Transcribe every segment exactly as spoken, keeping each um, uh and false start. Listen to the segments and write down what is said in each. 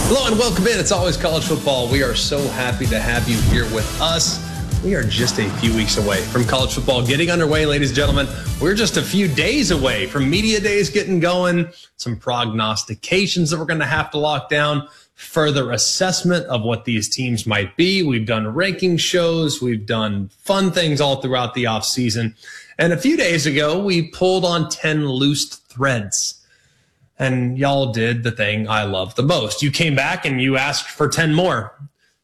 Hello and welcome in. It's always college football. We are so happy to have you here with us. We are just a few weeks away from college football getting underway, ladies and gentlemen. We're just a few days away from media days getting going, some prognostications that we're going to have to lock down, further assessment of what these teams might be. We've done ranking shows. We've done fun things all throughout the offseason. And a few days ago, we pulled on ten loose threads. And y'all did the thing I love the most. You came back and you asked for ten more.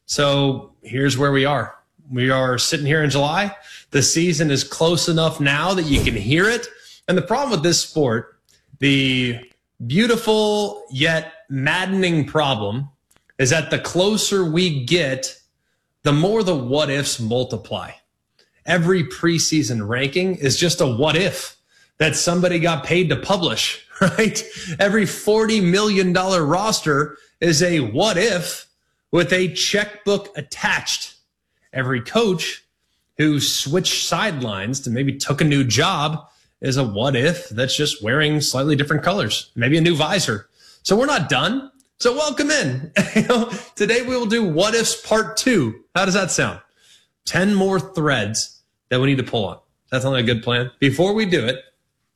So here's where we are. We are sitting here in July. The season is close enough now that you can hear it. And the problem with this sport, the beautiful yet maddening problem, is that the closer we get, the more the what ifs multiply. Every preseason ranking is just a what if that somebody got paid to publish, right? Every forty million dollars roster is a what if with a checkbook attached. Every coach who switched sidelines to maybe took a new job is a what if that's just wearing slightly different colors, maybe a new visor. So we're not done. So welcome in. Today we will do what ifs part two. How does that sound? ten more threads that we need to pull on. That's not a good plan. Before we do it,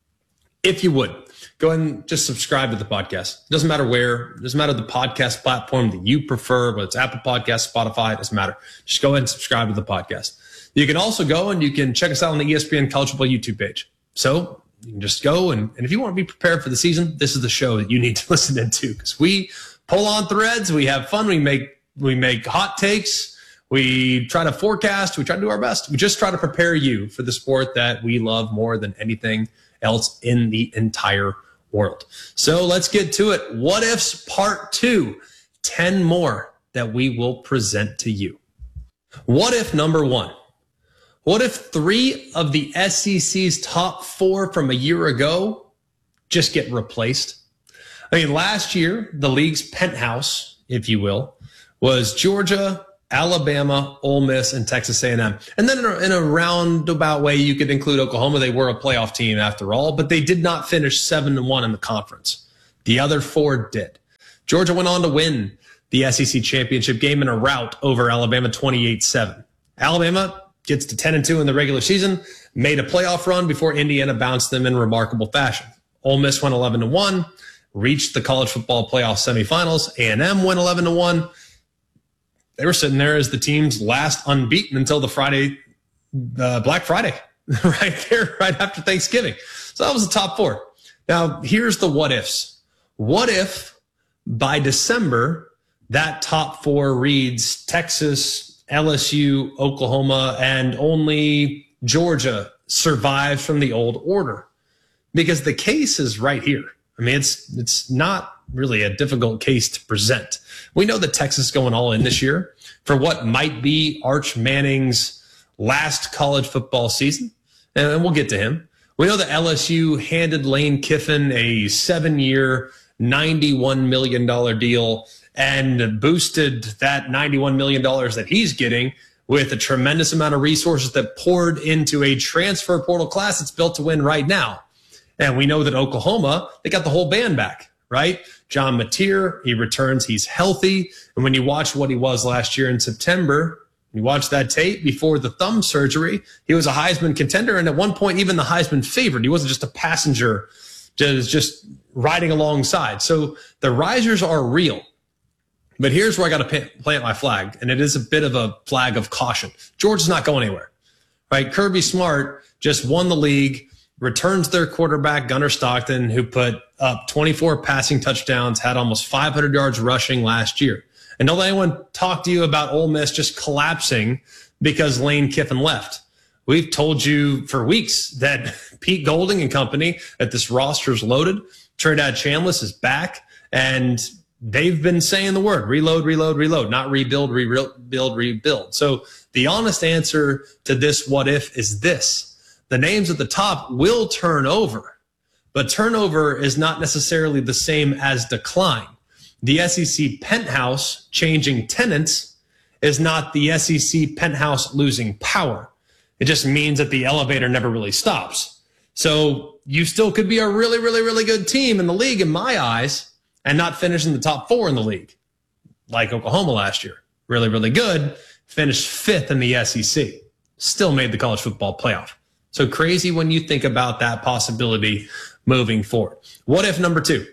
if you would, go ahead and just subscribe to the podcast. It doesn't matter where. It doesn't matter the podcast platform that you prefer, whether it's Apple Podcasts, Spotify, it doesn't matter. Just go ahead and subscribe to the podcast. You can also go and you can check us out on the E S P N College Football YouTube page. So you can just go, and, and if you want to be prepared for the season, this is the show that you need to listen into, because we pull on threads, we have fun, we make we make hot takes, we try to forecast, we try to do our best. We just try to prepare you for the sport that we love more than anything else in the entire world. So let's get to it. What ifs part two, ten more that we will present to you. What if number one? What if three of the S E C's top four from a year ago just get replaced? I mean, last year, the league's penthouse, if you will, was Georgia, Alabama, Ole Miss, and Texas A and M. And then in a, in a roundabout way, you could include Oklahoma. They were a playoff team after all, but they did not finish seven and one in the conference. The other four did. Georgia went on to win the S E C championship game in a rout over Alabama twenty-eight seven. Alabama gets to ten and two in the regular season, made a playoff run before Indiana bounced them in remarkable fashion. Ole Miss went eleven to one, reached the college football playoff semifinals. A and M went eleven to one. They were sitting there as the team's last unbeaten until the Friday, uh, Black Friday, right there, right after Thanksgiving. So that was the top four. Now, here's the what ifs. What if by December, that top four reads Texas, L S U, Oklahoma, and only Georgia survives from the old order? Because the case is right here. I mean, it's it's not really a difficult case to present. We know that Texas is going all in this year for what might be Arch Manning's last college football season, and we'll get to him. We know that L S U handed Lane Kiffin a seven-year, ninety-one million dollars deal and boosted that ninety-one million dollars that he's getting with a tremendous amount of resources that poured into a transfer portal class that's built to win right now. And we know that Oklahoma, they got the whole band back, right? John Mateer, he returns, he's healthy. And when you watch what he was last year in September, you watch that tape before the thumb surgery, he was a Heisman contender, and at one point even the Heisman favorite. He wasn't just a passenger, just, just riding alongside. So the risers are real. But here's where I got to plant my flag, and it is a bit of a flag of caution. Georgia's not going anywhere, right? Kirby Smart just won the league, returns their quarterback, Gunnar Stockton, who put up twenty-four passing touchdowns, had almost five hundred yards rushing last year. And don't let anyone talk to you about Ole Miss just collapsing because Lane Kiffin left. We've told you for weeks that Pete Golding and company, that this roster's loaded. Trinidad Chambliss is back, and they've been saying the word reload, reload, reload, not rebuild, rebuild, rebuild. So the honest answer to this what if is this. The names at the top will turn over, but turnover is not necessarily the same as decline. The S E C penthouse changing tenants is not the S E C penthouse losing power. It just means that the elevator never really stops. So you still could be a really, really, really good team in the league in my eyes and not finish in the top four in the league. like Oklahoma last year. Really, really good. Finished fifth in the S E C. Still made the college football playoff. So crazy when you think about that possibility moving forward. What if number two?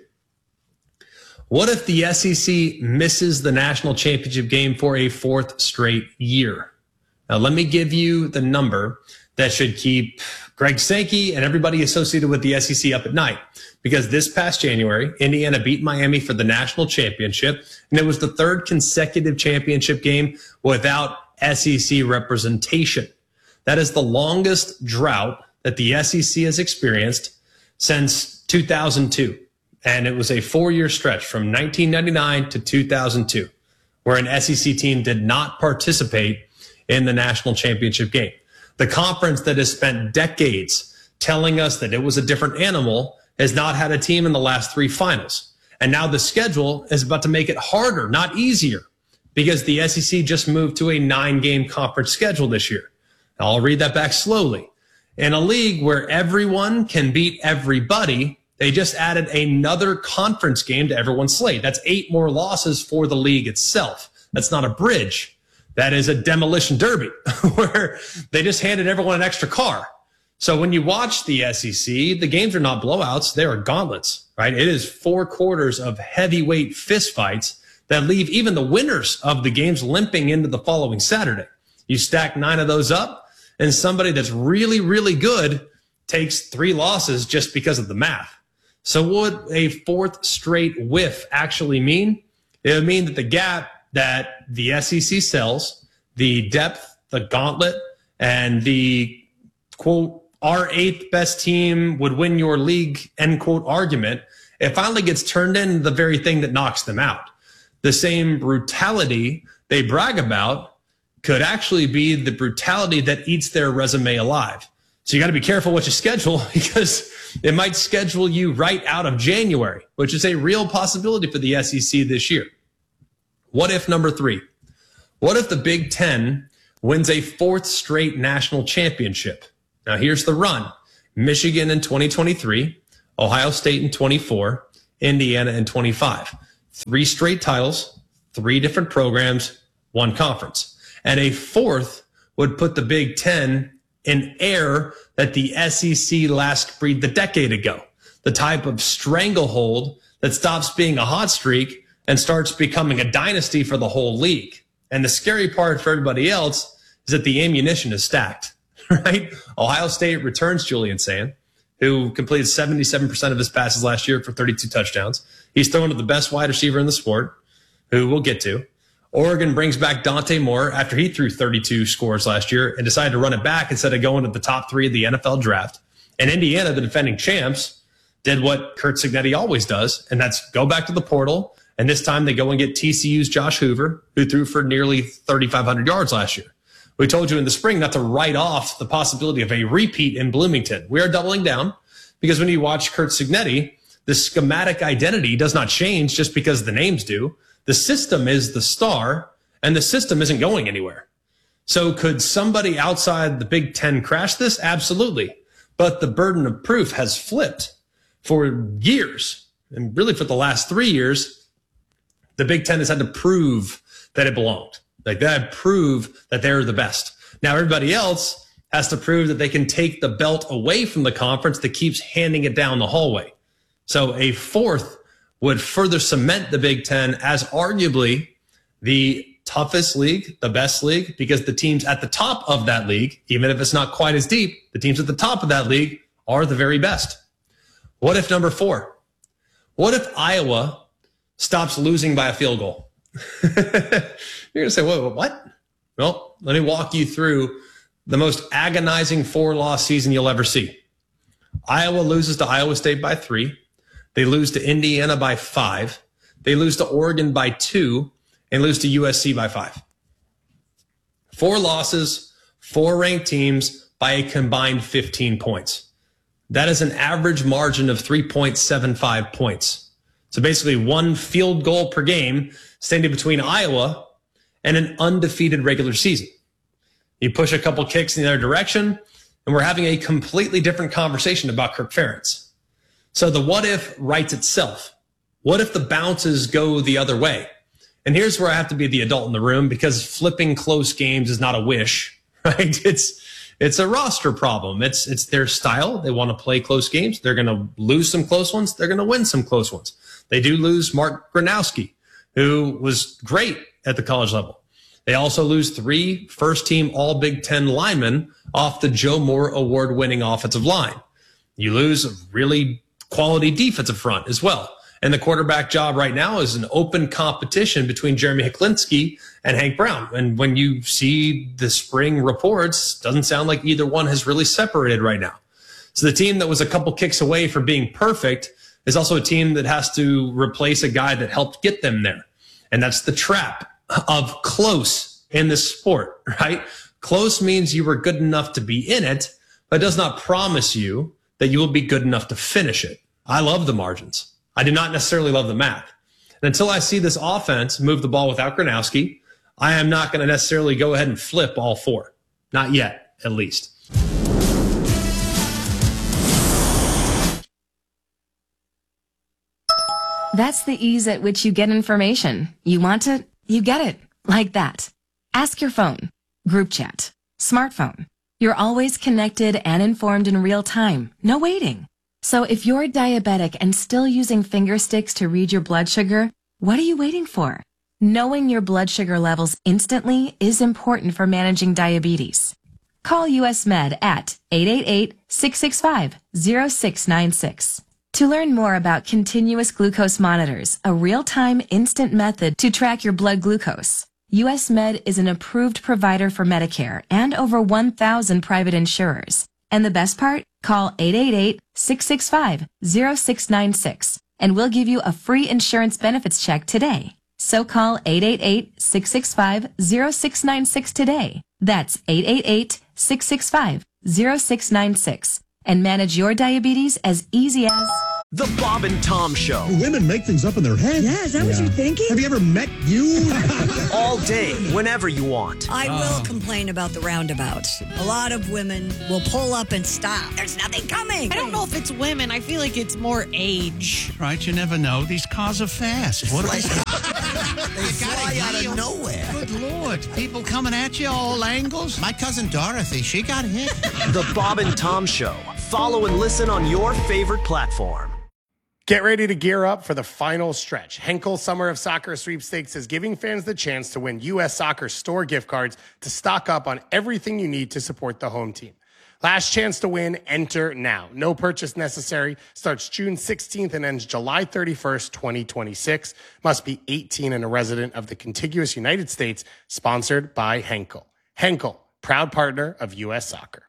What if the S E C misses the national championship game for a fourth straight year? Now, let me give you the number that should keep Greg Sankey and everybody associated with the S E C up at night. Because this past January, Indiana beat Miami for the national championship, and it was the third consecutive championship game without S E C representation. That is the longest drought that the S E C has experienced since two thousand two. And it was a four-year stretch from nineteen ninety-nine to two thousand two, where an S E C team did not participate in the national championship game. The conference that has spent decades telling us that it was a different animal has not had a team in the last three finals. And now the schedule is about to make it harder, not easier, because the S E C just moved to a nine-game conference schedule this year. I'll read that back slowly. In a league where everyone can beat everybody, they just added another conference game to everyone's slate. That's eight more losses for the league itself. That's not a bridge. That is a demolition derby where they just handed everyone an extra car. So when you watch the S E C, the games are not blowouts. They are gauntlets, right? It is four quarters of heavyweight fistfights that leave even the winners of the games limping into the following Saturday. You stack nine of those up, and somebody that's really, really good takes three losses just because of the math. So what would a fourth straight whiff actually mean? It would mean that the gap that the S E C sells, the depth, the gauntlet, and the, quote, our eighth best team would win your league, end quote, argument, it finally gets turned into the very thing that knocks them out. The same brutality they brag about could actually be the brutality that eats their resume alive. So you got to be careful what you schedule, because it might schedule you right out of January, which is a real possibility for the S E C this year. What if number three? What if the Big Ten wins a fourth straight national championship? Now here's the run. Michigan in twenty twenty-three, Ohio State in twenty-four, Indiana in twenty-five. Three straight titles, three different programs, one conference. And a fourth would put the Big Ten in air that the S E C last breathed a decade ago. The type of stranglehold that stops being a hot streak and starts becoming a dynasty for the whole league. And the scary part for everybody else is that the ammunition is stacked, right? Ohio State returns Julian Sand, who completed seventy-seven percent of his passes last year for thirty-two touchdowns. He's thrown to the best wide receiver in the sport, who we'll get to. Oregon brings back Dante Moore after he threw thirty-two scores last year and decided to run it back instead of going to the top three of the N F L draft. And Indiana, the defending champs, did what Curt Cignetti always does, and that's go back to the portal. And this time they go and get T C U's Josh Hoover, who threw for nearly thirty-five hundred yards last year. We told you in the spring not to write off the possibility of a repeat in Bloomington. We are doubling down because when you watch Curt Cignetti, the schematic identity does not change just because the names do. The system is the star, and the system isn't going anywhere. So could somebody outside the Big Ten crash this? Absolutely. But the burden of proof has flipped for years, and really for the last three years. The Big Ten has had to prove that it belonged. Like that, prove that they're the best. Now everybody else has to prove that they can take the belt away from the conference that keeps handing it down the hallway. So a fourth would further cement the Big Ten as arguably the toughest league, the best league, because the teams at the top of that league, even if it's not quite as deep, the teams at the top of that league are the very best. What if number four? What if Iowa stops losing by a field goal? You're going to say, whoa, what? Well, let me walk you through the most agonizing four-loss season you'll ever see. Iowa loses to Iowa State by three. They lose to Indiana by five. They lose to Oregon by two and lose to U S C by five. Four losses, four ranked teams by a combined fifteen points. That is an average margin of three point seven five points. So basically one field goal per game standing between Iowa and an undefeated regular season. You push a couple kicks in the other direction, and we're having a completely different conversation about Kirk Ferentz. So the what if writes itself. What if the bounces go the other way? And here's where I have to be the adult in the room, because flipping close games is not a wish, right? It's it's a roster problem. It's it's their style. They want to play close games. They're going to lose some close ones. They're going to win some close ones. They do lose Mark Gronowski, who was great at the college level. They also lose three first-team All-Big Ten linemen off the Joe Moore award-winning offensive line. You lose a really quality defensive front as well. And the quarterback job right now is an open competition between Jeremy Hiklinski and Hank Brown. And when you see the spring reports, doesn't sound like either one has really separated right now. So the team that was a couple kicks away from being perfect is also a team that has to replace a guy that helped get them there. And that's the trap of close in this sport, right? Close means you were good enough to be in it, but it does not promise you that you will be good enough to finish it. I love the margins. I do not necessarily love the math. And until I see this offense move the ball without Gronowski, I am not going to necessarily go ahead and flip all four. Not yet, at least. That's the ease at which you get information. You want it, you get it. Like that. Ask your phone, group chat, smartphone. You're always connected and informed in real time. No waiting. So if you're diabetic and still using finger sticks to read your blood sugar, what are you waiting for? Knowing your blood sugar levels instantly is important for managing diabetes. Call U S Med at eight eight eight, six six five, zero six nine six. To learn more about continuous glucose monitors, a real-time instant method to track your blood glucose, U S Med is an approved provider for Medicare and over one thousand private insurers. And the best part? Call eight eight eight, six six five, zero six nine six and we'll give you a free insurance benefits check today. So call eight eight eight, six six five, zero six nine six today. That's eight eight eight, six six five, zero six nine six and manage your diabetes as easy as... The Bob and Tom Show. Women make things up in their head. Yeah, is that yeah. what you're thinking? Have you ever met you? All day, whenever you want. I oh. will complain about the roundabouts. A lot of women will pull up and stop. There's nothing coming. I don't know if it's women. I feel like it's more age. Right, you never know. These cars are fast. What like, they fly out of nowhere. Good Lord. People coming at you all angles. My cousin Dorothy, she got hit. The Bob and Tom Show. Follow and listen on your favorite platform. Get ready to gear up for the final stretch. Henkel Summer of Soccer Sweepstakes is giving fans the chance to win U S Soccer store gift cards to stock up on everything you need to support the home team. Last chance to win, enter now. No purchase necessary. Starts June sixteenth and ends July thirty-first, twenty twenty-six. Must be eighteen and a resident of the contiguous United States. Sponsored by Henkel. Henkel, proud partner of U S Soccer.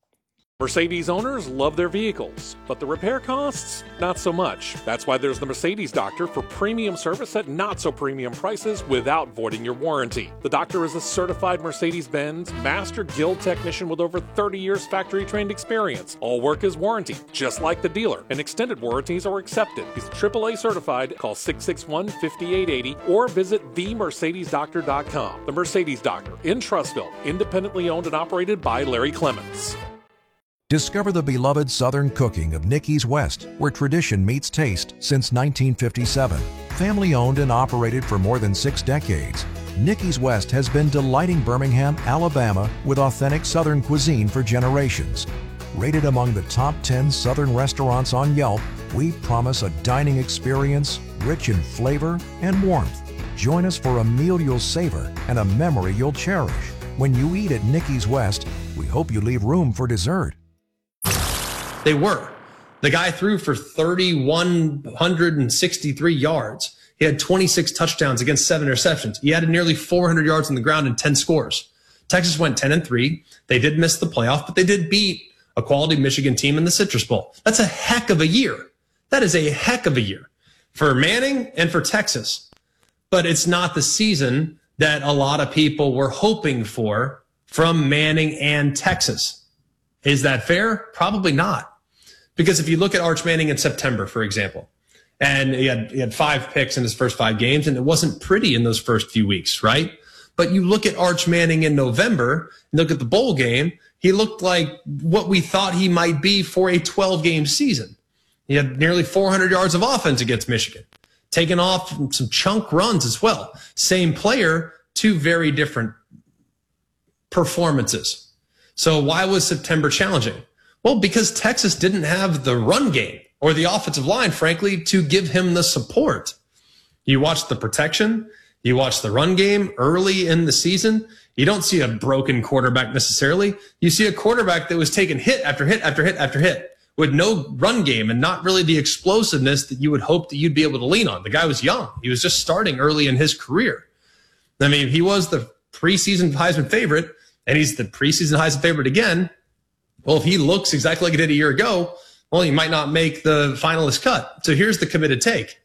Mercedes owners love their vehicles, but the repair costs, not so much. That's why there's the Mercedes Doctor for premium service at not so premium prices without voiding your warranty. The Doctor is a certified Mercedes-Benz Master Guild technician with over thirty years factory trained experience. All work is warranty, just like the dealer, and extended warranties are accepted. He's triple A certified. Call six six one, five eight eight zero or visit the mercedes doctor dot com. The Mercedes Doctor in Trussville, independently owned and operated by Larry Clements. Discover the beloved Southern cooking of Nicky's West, where tradition meets taste since nineteen fifty-seven. Family owned and operated for more than six decades, Nicky's West has been delighting Birmingham, Alabama with authentic Southern cuisine for generations. Rated among the top ten Southern restaurants on Yelp, we promise a dining experience rich in flavor and warmth. Join us for a meal you'll savor and a memory you'll cherish. When you eat at Nicky's West, we hope you leave room for dessert. They were. The guy threw for three thousand one hundred sixty-three yards. He had twenty-six touchdowns against seven interceptions. He had nearly four hundred yards on the ground and ten scores. Texas went ten and three. They did miss the playoff, but they did beat a quality Michigan team in the Citrus Bowl. That's a heck of a year. That is a heck of a year for Manning and for Texas. But it's not the season that a lot of people were hoping for from Manning and Texas. Is that fair? Probably not. Because if you look at Arch Manning in September, for example, and he had, he had five picks in his first five games, and it wasn't pretty in those first few weeks, right? But you look at Arch Manning in November, and look at the bowl game, he looked like what we thought he might be for a twelve-game season. He had nearly four hundred yards of offense against Michigan. taken off some chunk runs as well. Same player, two very different performances. So why was September challenging? Well, because Texas didn't have the run game or the offensive line, frankly, to give him the support. You watch the protection, you watch the run game early in the season. You don't see a broken quarterback necessarily. You see a quarterback that was taking hit after hit after hit after hit with no run game and not really the explosiveness that you would hope that you'd be able to lean on. The guy was young. He was just starting early in his career. I mean, he was the preseason Heisman favorite, and he's the preseason Heisman favorite again. Well, if he looks exactly like he did a year ago, well, he might not make the finalist cut. So here's the committed take.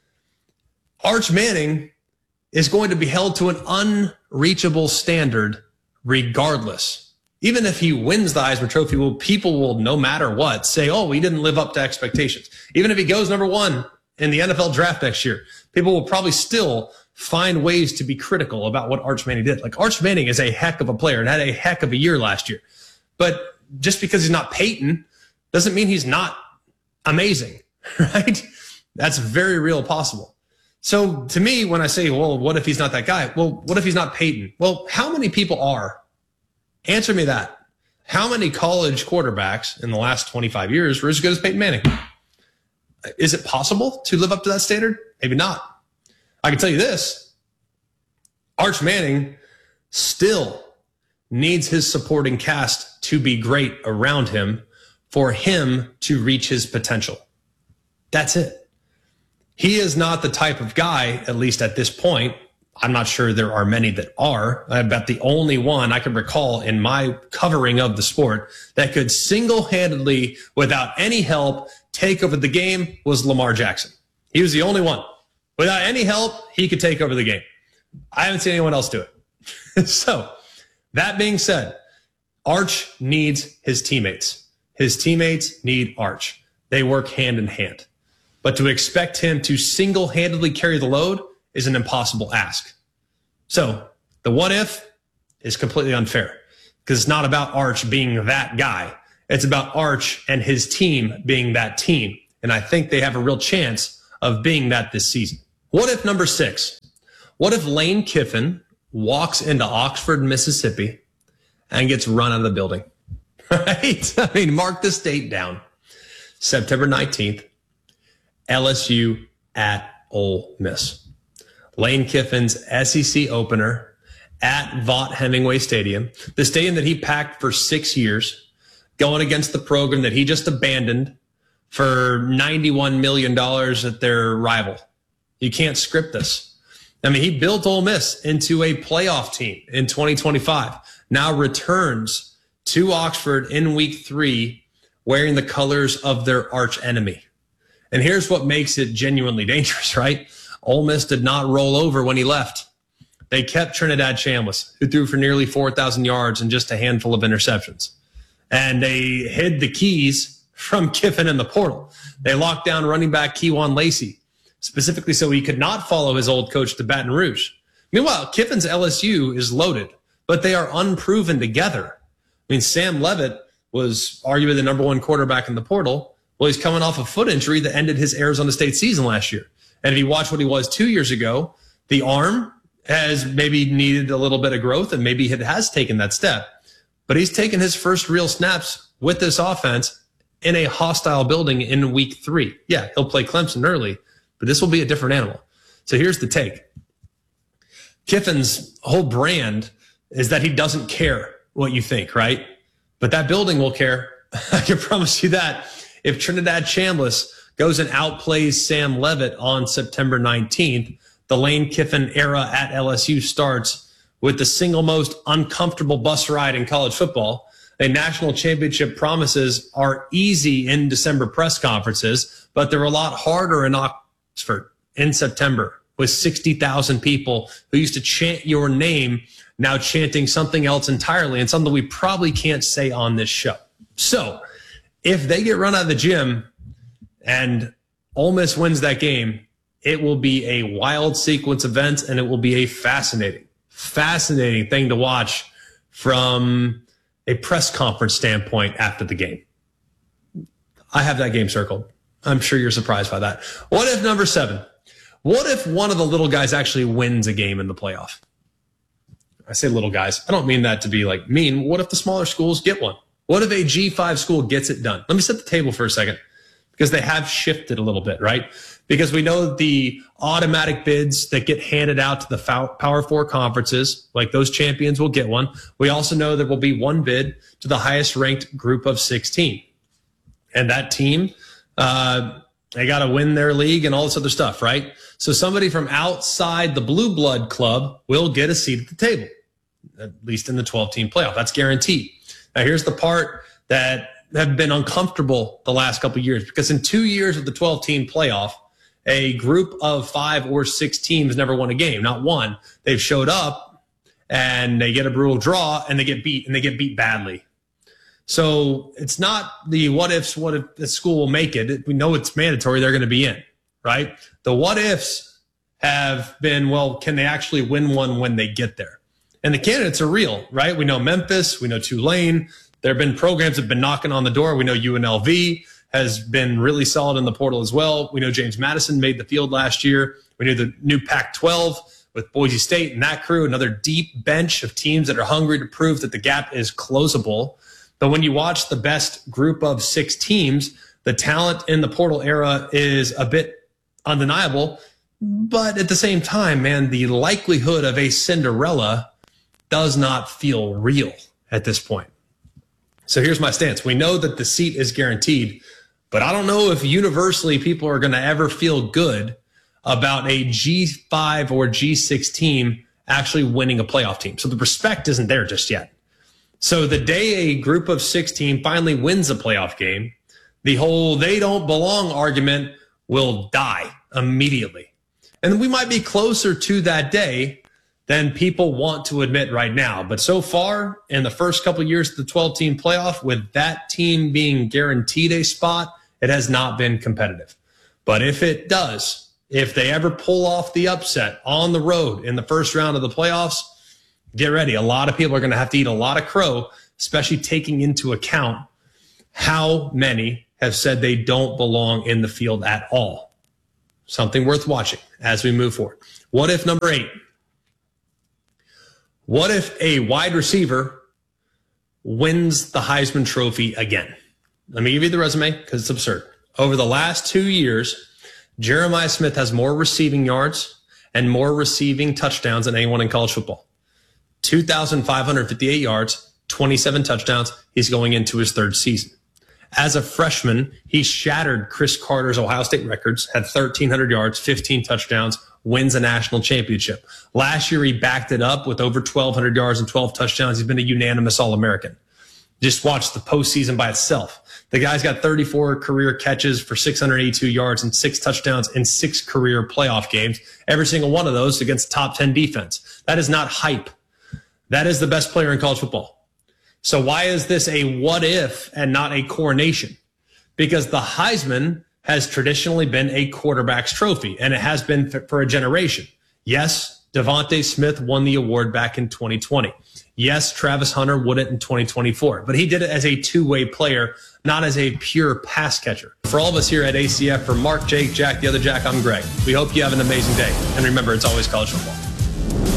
Arch Manning is going to be held to an unreachable standard regardless. Even if he wins the Heisman Trophy, well, people will, no matter what, say, oh, he didn't live up to expectations. Even if he goes number one in the N F L draft next year, people will probably still find ways to be critical about what Arch Manning did. Like, Arch Manning is a heck of a player and had a heck of a year last year. But just because he's not Peyton doesn't mean he's not amazing, right? That's very real possible. So to me, when I say, well, what if he's not that guy? Well, what if he's not Peyton? Well, how many people are? Answer me that. How many college quarterbacks in the last twenty-five years were as good as Peyton Manning? Is it possible to live up to that standard? Maybe not. I can tell you this. Arch Manning still needs his supporting cast to be great around him for him to reach his potential. That's it. He is not the type of guy, at least at this point. I'm not sure there are many that are. I bet the only one I can recall in my covering of the sport that could single-handedly, without any help, take over the game was Lamar Jackson. He was the only one. Without any help, he could take over the game. I haven't seen anyone else do it. So, that being said, Arch needs his teammates. His teammates need Arch. They work hand in hand. But to expect him to single-handedly carry the load is an impossible ask. So the what if is completely unfair because it's not about Arch being that guy. It's about Arch and his team being that team. And I think they have a real chance of being that this season. What if number six? What if Lane Kiffin walks into Oxford, Mississippi and gets run out of the building? Right? I mean, mark this date down. September nineteenth. L S U at Ole Miss. Lane Kiffin's S E C opener at Vaught Hemingway Stadium, the stadium that he packed for six years, going against the program that he just abandoned for ninety-one million dollars at their rival. You can't script this. I mean, he built Ole Miss into a playoff team in twenty twenty-five, now returns to Oxford in week three wearing the colors of their arch enemy. And here's what makes it genuinely dangerous, right? Ole Miss did not roll over when he left. They kept Trinidad Chambliss, who threw for nearly four thousand yards and just a handful of interceptions. And they hid the keys from Kiffin in the portal. They locked down running back Kewan Lacey, specifically so he could not follow his old coach to Baton Rouge. Meanwhile, Kiffin's L S U is loaded, but they are unproven together. I mean, Sam Leavitt was arguably the number one quarterback in the portal. Well, he's coming off a foot injury that ended his Arizona State season last year. And if you watch what he was two years ago, the arm has maybe needed a little bit of growth, and maybe it has taken that step. But he's taken his first real snaps with this offense in a hostile building in week three. Yeah, he'll play Clemson early, but this will be a different animal. So here's the take. Kiffin's whole brand is that he doesn't care what you think, right? But that building will care. I can promise you that. If Trinidad Chambliss goes and outplays Sam Leavitt on September nineteenth, the Lane Kiffin era at L S U starts with the single most uncomfortable bus ride in college football. A national championship promises are easy in December press conferences, but they're a lot harder in Oxford in September with sixty thousand people who used to chant your name now chanting something else entirely, and something we probably can't say on this show. So if they get run out of the gym and Ole Miss wins that game, it will be a wild sequence of events, and it will be a fascinating, fascinating thing to watch from a press conference standpoint after the game. I have that game circled. I'm sure you're surprised by that. What if number seven? What if one of the little guys actually wins a game in the playoff? I say little guys. I don't mean that to be like mean. What if the smaller schools get one? What if a G five school gets it done? Let me set the table for a second, because they have shifted a little bit, right? Because we know the automatic bids that get handed out to the Power Four conferences, like those champions will get one. We also know there will be one bid to the highest ranked group of sixteen. And that team, uh, they got to win their league and all this other stuff, right? So somebody from outside the blue blood club will get a seat at the table, at least in the twelve-team playoff. That's guaranteed. Now, here's the part that have been uncomfortable the last couple of years, because in two years of the twelve-team playoff, a group of five or six teams never won a game, not one. They've showed up and they get a brutal draw and they get beat, and they get beat badly. So it's not the what ifs, what if the school will make it. We know it's mandatory. They're going to be in, right? The what ifs have been, well, can they actually win one when they get there? And the candidates are real, right? We know Memphis. We know Tulane. There have been programs that have been knocking on the door. We know U N L V has been really solid in the portal as well. We know James Madison made the field last year. We know the new Pac twelve with Boise State and that crew, another deep bench of teams that are hungry to prove that the gap is closable. But when you watch the best group of six teams, the talent in the portal era is a bit undeniable. But at the same time, man, the likelihood of a Cinderella does not feel real at this point. So here's my stance. We know that the seat is guaranteed, but I don't know if universally people are going to ever feel good about a G five or G six team actually winning a playoff team. So the respect isn't there just yet. So the day a group of six team finally wins a playoff game, the whole they don't belong argument will die immediately. And we might be closer to that day than people want to admit right now. But so far, in the first couple of years of the twelve-team playoff, with that team being guaranteed a spot, it has not been competitive. But if it does, if they ever pull off the upset on the road in the first round of the playoffs, get ready. A lot of people are going to have to eat a lot of crow, especially taking into account how many have said they don't belong in the field at all. Something worth watching as we move forward. What if number eight? What if a wide receiver wins the Heisman Trophy again? Let me give you the resume because it's absurd. Over the last two years, Jeremiah Smith has more receiving yards and more receiving touchdowns than anyone in college football. two thousand five hundred fifty-eight yards, twenty-seven touchdowns. He's going into his third season. As a freshman, he shattered Chris Carter's Ohio State records, had thirteen hundred yards, fifteen touchdowns, wins a national championship. Last year, he backed it up with over twelve hundred yards and twelve touchdowns. He's been a unanimous All-American. Just watch the postseason by itself. The guy's got thirty-four career catches for six hundred eighty-two yards and six touchdowns in six career playoff games. Every single one of those against top ten defense. That is not hype. That is the best player in college football. So why is this a what if and not a coronation? Because the Heisman has traditionally been a quarterback's trophy, and it has been for a generation. Yes, Devontae Smith won the award back in twenty twenty. Yes, Travis Hunter won it in twenty twenty-four, but he did it as a two-way player, not as a pure pass catcher. For all of us here at A C F, for Mark, Jake, Jack, the other Jack, I'm Greg. We hope you have an amazing day. And remember, it's always college football.